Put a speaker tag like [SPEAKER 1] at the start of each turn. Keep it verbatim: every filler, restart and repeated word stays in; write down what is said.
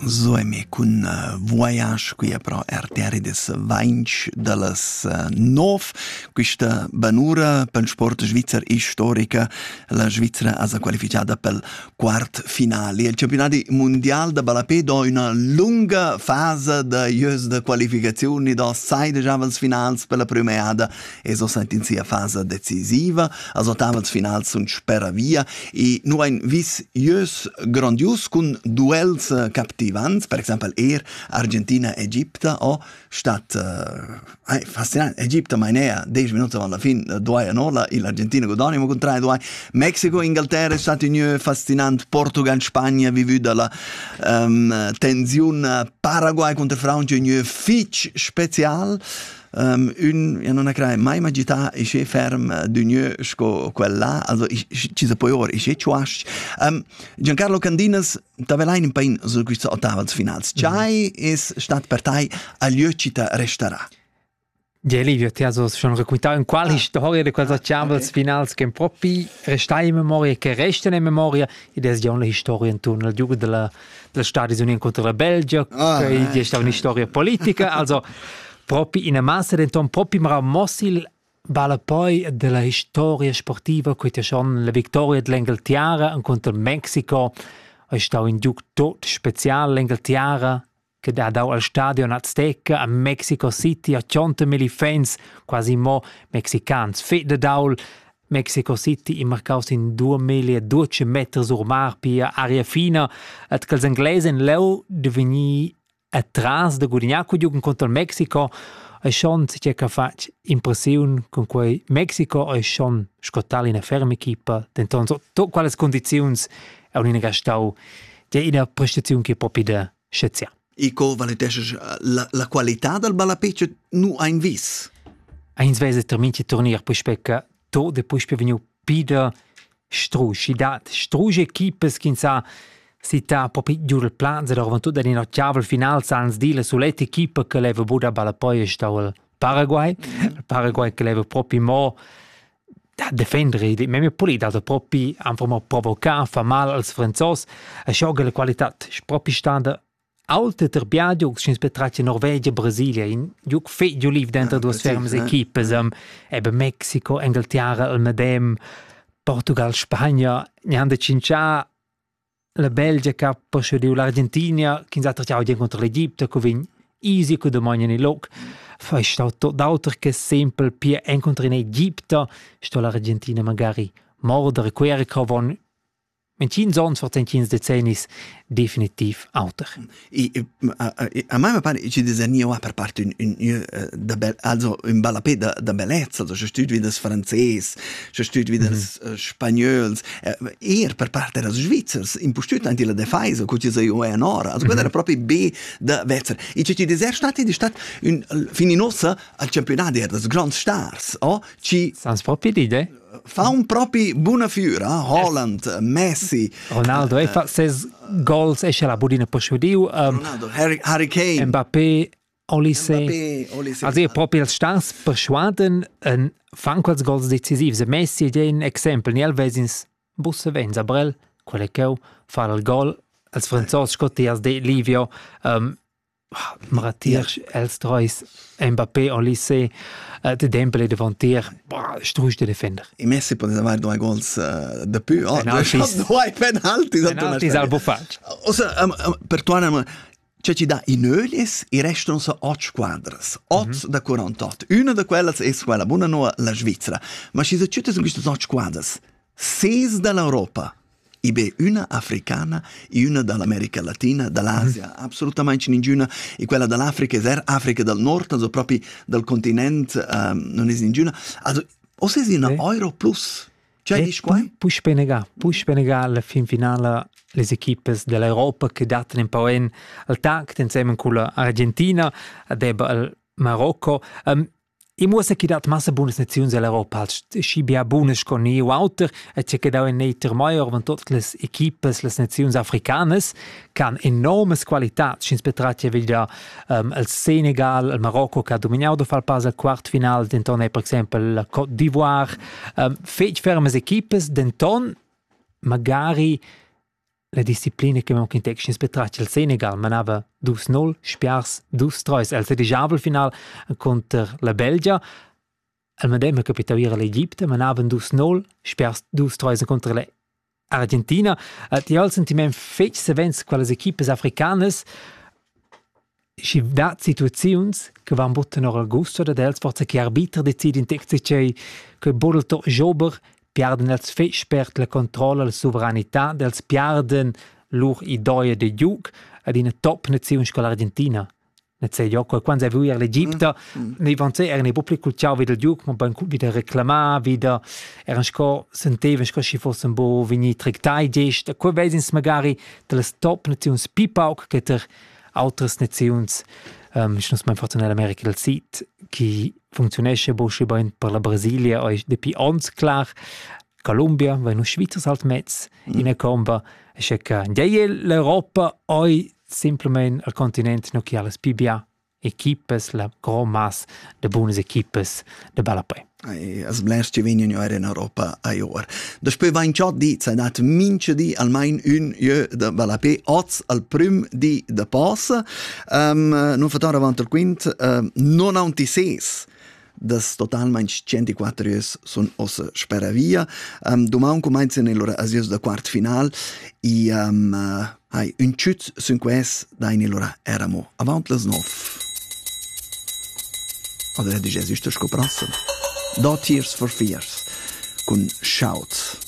[SPEAKER 1] Zoemi cun uh, voyage qui è pro arteri des vainch dallas uh, nov questa banura pel sport svizzer storica la Svizzera ha qualificata pel quart finale il campionato mondiale da balapé do una lunga fase da jös de qualificazioni do sai de javels finals per la primeada e so sentinzia fase decisiva as ottavels finals sunt spera via e nu ein vis jös grandius cun duels uh, captivants per esempio er Argentina-Egipta o stat uh, eh, fascinante Egipta mainea dieci minuti alla fin due a nola l'Argentina godonimo con tre due Mexico-Inghilterra è stato un fascinante Portugal-Spagna vivuta la um, tensione Paraguay contro Francia un fitch special Um, un, io non credo mai immaginato che sia ferm d'un sco quella also ci si può ora che chuash um, Giancarlo Candinas t'aveva in pain su questa ottavals finals chai mm-hmm. è stato per te a liocita resterà
[SPEAKER 2] Ja, Livio, ti hai schon raccontato in quale ah. storia di quelle ottavals okay. finals che proprio resta in memoria, che restano in memoria ed è già una storia intorno al gioco della, della Stati Uniti contro la Belgia ah, che è stata una storia politica also proprio in una massa denton proprio ma mossil balla poi della storia sportiva che è schon la vittoria dell'Inghilterra contro il Messico è stato un gioco tutto speciale l'Inghilterra che ha dato al stadio Azteca a Mexico City a centomila fans quasi mo mexicans fede daul Mexico City in marcaus in duemiladuecento metri sur mar per aria fina et che gli inglesi in leu diveni atrás de Gudignaco giocano contro il Mexico e schon si c'è che fa impressione con cui Mexico è schon scottale in una ferma equipa denton tutte quelle condizioni è un'unica stau c'è una prestazione che è proprio da scezzia
[SPEAKER 1] e co valetesce la, la qualità del balapece nu ein vis
[SPEAKER 2] ein svese terminci turnier poi specca to de poi spia veniu pida struci dat struci equipes che sa si sta proprio giù il plan, se dovevano tutti in ottava finale sans dire sull'etta equipa che leva Buda balla poi è stato il Paraguay, il Paraguay che leva proprio mo da difendere, ma poi dato proprio anche provocare, fa male als franzos, e scioglie la qualità, è proprio stata alta ter biadio, che si spettraccia Norvegia, Brasilia, in giù fedio liv dentro due ferme equipe, um, ebbe Mexico, Inghilterra, il Medem, Portugal, Spagna, ne hanno cincià la Belgia che ha posseduto l'Argentina, che ha trattato contro l'Egitto, che viene easy che domani in loc. Fa è stato d'autre che sempre per incontrare in Egitto, sto l'Argentina magari mordere, quere che vanno in cinque anni, forse in cinque decenni, definitiv auter.
[SPEAKER 1] E, a, a, a me mi pare che ci disegniamo per parte un, un, un, da be, also un balapé da, da bellezza, also, ci studi das francese, ci studi mm-hmm. das uh, spagnols, uh, er per parte das svizzers, impostut anche la defesa, che ci sei in ora, also mm-hmm. era proprio B da Vezzer. E ci ci diser stati di stat un fininosa al campionato das grand stars, oh, ci
[SPEAKER 2] sans proprio l'idea.
[SPEAKER 1] Fa un proprio buona fiura, Holland, Messi,
[SPEAKER 2] Ronaldo, uh, e fa ses goals esce la budina possudiu, um,
[SPEAKER 1] Ronaldo, Harry, Harry Kane,
[SPEAKER 2] Mbappé, Olise,
[SPEAKER 1] Mbappé, Olise.
[SPEAKER 2] Also è proprio il stars persuaden en fan quels goals decisivi. Messi è un esempio, ni alvesins busse venza, brel, quelle che fa il gol, als franzos scottias de Livio, um, Maratiers, yeah. Elstrois, Mbappé, Olise, uh, de Dembele davantier, struis de defender.
[SPEAKER 1] E Messi poteva avere due goals uh, da più, oh,
[SPEAKER 2] penaltis.
[SPEAKER 1] due penalti.
[SPEAKER 2] Penaltis al buffaccio.
[SPEAKER 1] Ossa, um, um, per tuonare, c'è ci da in Ölis e restano so otto squadras, otto mm-hmm. da quarantotto. Una di quelle è quella, buona no, la Svizzera. Ma ci sono tutte queste otto squadras, sei dall'Europa. I be una africana e una dall'America Latina, dall'Asia, mm. assolutamente ninguna, e quella dall'Africa è Africa del Nord, also proprio del continente, um, non è ninguna. Also, o se è una eh. Euro plus, cioè di qua?
[SPEAKER 2] Poi spenega, poi spenega alla fin finale le equipes dell'Europa che datano un po' in al tact insieme con l'Argentina, debba al Marocco. Um, I musa che dat massa buonas nazioni dell'Europa, ci bia buonas con io auter, e c'è che da in neiter maior van tutte le equipes, le nazioni africanas, can enormes qualità, ci spetratje wieder um, il Senegal, il Marocco che ha dominato fal pas al quart final, denton è per esempio la Côte d'Ivoire, um, fech fermes equipes, denton magari la disciplina che manca in tecnicis betraccia il Senegal manava due null, spiars due tre, el sedicabel final contro la Belgia. Al medem capitavira l'Egipte manava due null, spiars due tre contro la Argentina. Ti al sentiment fetch sevens quelle equipes africanas si dat situazions che van botten or al gusto da dels forza che arbiter decidi in tecnici che bodel to jober pierden els fetch perd la controlla la sovranità dels pierden lur idea de giug ad in top nazione con l'Argentina. Ne sei jo quando è vuer l'Egipte, mm. ne van se era ne popli culciau wieder giug, ma ben wieder reclamar, wieder era sco senteven sco si fossen bo vini trictai gest, quo vesins magari de top nazioni pipauk che ter altres nazions um, ich nus mein forza nell'America del Sud che funzionesce bo schi ben per la Brasilia o de pi ons klar Colombia, vai nu Schweizer halt metz mm. in a comba e che che l'Europa oi simplement al continent no che alles P B A equipes la grand masse de buonas equipes de Balapé.
[SPEAKER 1] Ai, as blers ci vengono ora in Europa a ora. Dopo va in ciò di, c'è dato mince di almeno un io da Balapé, oz al prim di da posa, um, non fatto avanti il quint, um, non antises. Das totalmente centoquattro years sun ossa spera via. Um, domani comincia nell'ora asios da quart final e um, uh, hai un chut sun quest da nell'ora eramo avant las nov. Oder hätte ich es ist das gebrassen. Dort Tears for Fears con Shouts.